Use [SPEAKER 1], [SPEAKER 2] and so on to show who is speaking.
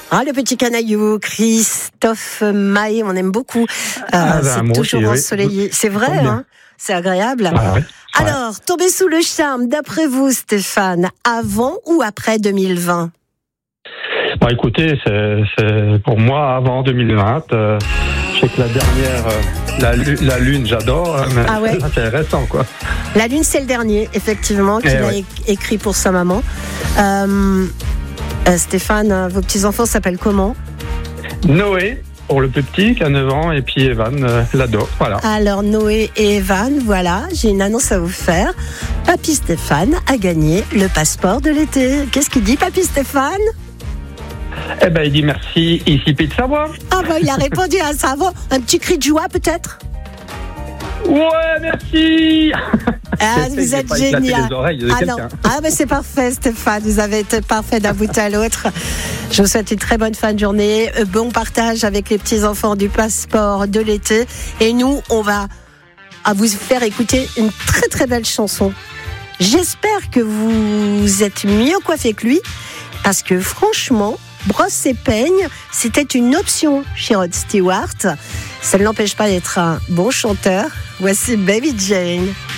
[SPEAKER 1] Ah, le petit canaillou, Christophe Maé, on aime beaucoup. C'est toujours ensoleillé. C'est vrai, hein, c'est agréable.
[SPEAKER 2] Ah, ouais.
[SPEAKER 1] Alors, tomber sous le charme, d'après vous, Stéphane, avant ou après 2020 ?
[SPEAKER 2] Bah, écoutez, c'est pour moi avant 2020. Je sais que la dernière, la Lune, j'adore, mais c'est intéressant, quoi.
[SPEAKER 1] La Lune, c'est le dernier, effectivement, qu'il a écrit pour sa maman. Stéphane, vos petits-enfants s'appellent comment ?
[SPEAKER 2] Noé, pour le plus petit, qui a 9 ans, et puis Evan, l'ado, voilà.
[SPEAKER 1] Alors, Noé et Evan, voilà, j'ai une annonce à vous faire. Papy Stéphane a gagné le passeport de l'été. Qu'est-ce qu'il dit, Papy Stéphane ?
[SPEAKER 2] Eh ben, il dit merci, ici Pizza Bois.
[SPEAKER 1] Ah ben, il a répondu à ça. Un petit cri de joie, peut-être ?
[SPEAKER 2] Ouais, merci.
[SPEAKER 1] Ah, vous êtes génial.
[SPEAKER 2] Ben
[SPEAKER 1] c'est parfait, Stéphane. Vous avez été parfait d'un bout à l'autre. Je vous souhaite une très bonne fin de journée. Bon partage avec les petits-enfants du passeport de l'été. Et nous, on va vous faire écouter une très très belle chanson. J'espère que vous êtes mieux coiffé que lui. Parce que franchement, brosse et peigne, c'était une option chez Rod Stewart. Ça ne l'empêche pas d'être un bon chanteur. Voici Baby Jane.